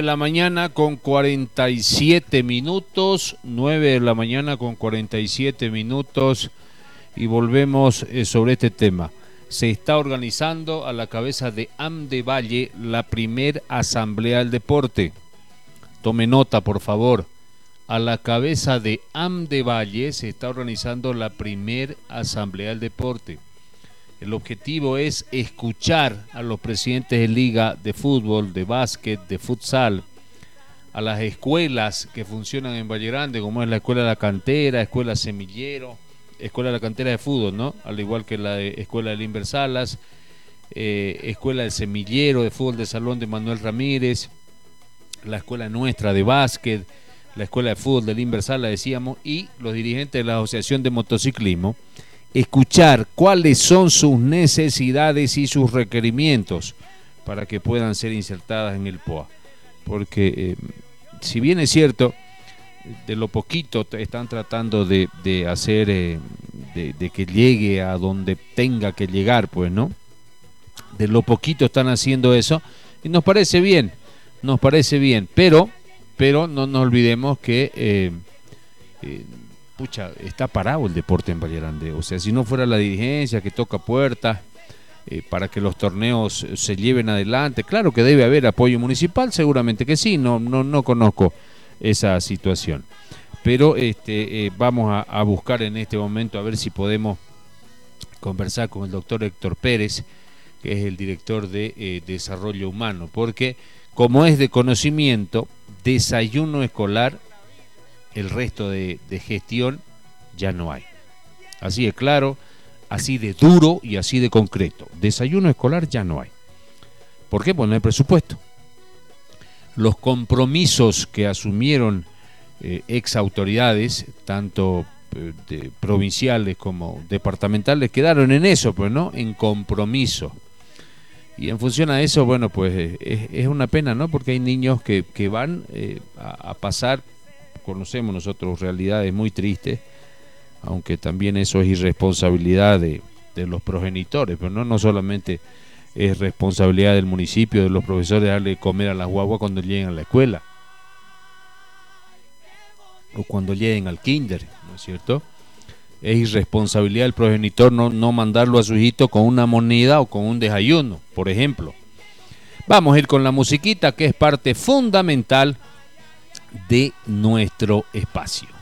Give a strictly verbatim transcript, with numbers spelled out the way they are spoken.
la mañana con cuarenta y siete minutos, nueve de la mañana con cuarenta y siete minutos, y volvemos eh, sobre este tema. Se está organizando a la cabeza de Amdevalle la primer asamblea del deporte. Tome nota, por favor. A la cabeza de Amdevalle se está organizando la primer asamblea del deporte. El objetivo es escuchar a los presidentes de liga de fútbol, de básquet, de futsal, a las escuelas que funcionan en Valle Grande, como es la Escuela de la Cantera, Escuela Semillero, Escuela de la Cantera de Fútbol, ¿no? Al igual que la de Escuela de Limber Salas, eh, Escuela del Semillero de Fútbol de Salón de Manuel Ramírez, la Escuela Nuestra de Básquet, la Escuela de Fútbol de Limber Salas, decíamos, y los dirigentes de la Asociación de Motociclismo, escuchar cuáles son sus necesidades y sus requerimientos para que puedan ser insertadas en el P O A. Porque eh, si bien es cierto, de lo poquito están tratando de, de hacer, eh, de, de que llegue a donde tenga que llegar, pues, ¿no? De lo poquito están haciendo eso y nos parece bien, nos parece bien, pero, pero no nos olvidemos que... Eh, eh, pucha, está parado el deporte en Valle Grande. O sea, si no fuera la dirigencia que toca puertas eh, para que los torneos se lleven adelante, claro que debe haber apoyo municipal, seguramente que sí, no, no, no conozco esa situación. Pero este, eh, vamos a, a buscar en este momento a ver si podemos conversar con el doctor Héctor Pérez, que es el director de eh, Desarrollo Humano, porque como es de conocimiento, desayuno escolar, el resto de, de gestión ya no hay. Así de claro, así de duro y así de concreto. Desayuno escolar ya no hay. ¿Por qué? Pues no hay presupuesto. Los compromisos que asumieron eh, ex autoridades, tanto eh, de, provinciales como departamentales, quedaron en eso, pues, ¿no? En compromiso. Y en función a eso, bueno, pues eh, es, es una pena, ¿no? Porque hay niños que, que van eh, a, a pasar. Conocemos nosotros realidades muy tristes, aunque también eso es irresponsabilidad de, de los progenitores, pero no, no solamente es responsabilidad del municipio, de los profesores, darle de comer a las guaguas cuando lleguen a la escuela o cuando lleguen al kinder, ¿no es cierto? Es irresponsabilidad del progenitor no, no mandarlo a su hijito con una moneda o con un desayuno, por ejemplo. Vamos a ir con la musiquita, que es parte fundamental de nuestro espacio.